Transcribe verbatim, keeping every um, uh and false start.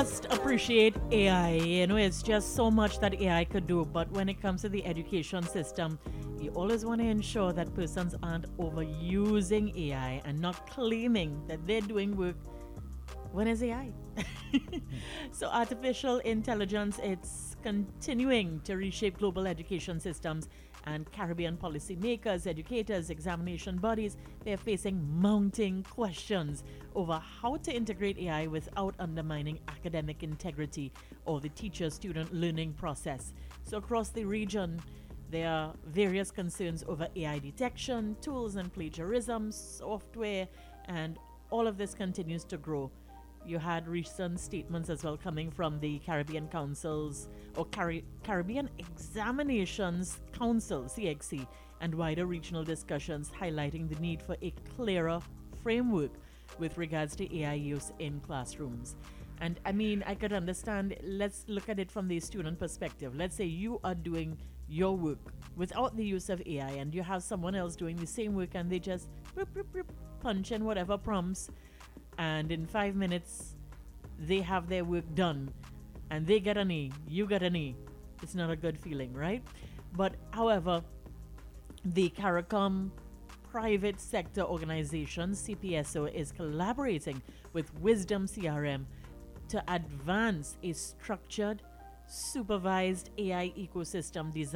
must appreciate A I. You know, it's just so much that A I could do. But when it comes to the education system, you always want to ensure that persons aren't overusing A I and not claiming that they're doing work when it's A I. So artificial intelligence, it's continuing to reshape global education systems, and Caribbean policymakers, educators, examination bodies, they're facing mounting questions over how to integrate A I without undermining academic integrity or the teacher-student learning process. So across the region, there are various concerns over A I detection, tools and plagiarism, software, and all of this continues to grow. You had recent statements as well coming from the Caribbean Councils or Cari- Caribbean Examinations Council, C X C, and wider regional discussions highlighting the need for a clearer framework with regards to A I use in classrooms. And I mean, I could understand, let's look at it from the student perspective. Let's say you are doing your work without the use of A I and you have someone else doing the same work and they just boop, boop, boop, punch in whatever prompts, and in five minutes they have their work done and they get an A, you get an A. It's not a good feeling, right? But however, the CARICOM private sector organization, C P S O, is collaborating with Wisdom C R M to advance a structured, supervised A I ecosystem designed